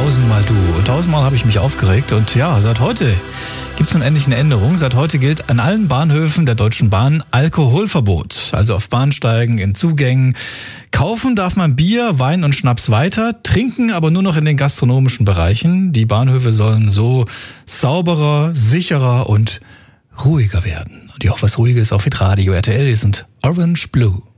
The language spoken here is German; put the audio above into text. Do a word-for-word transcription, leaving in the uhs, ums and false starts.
tausendmal du. Und tausendmal habe ich mich aufgeregt. Und ja, seit heute gibt es nun endlich eine Änderung. Seit heute gilt an allen Bahnhöfen der Deutschen Bahn Alkoholverbot. Also auf Bahnsteigen, in Zugängen. Kaufen darf man Bier, Wein und Schnaps weiter, trinken aber nur noch in den gastronomischen Bereichen. Die Bahnhöfe sollen so sauberer, sicherer und ruhiger werden. Und ja, auch was Ruhiges auf Hitradio R T L sind Orange Blue.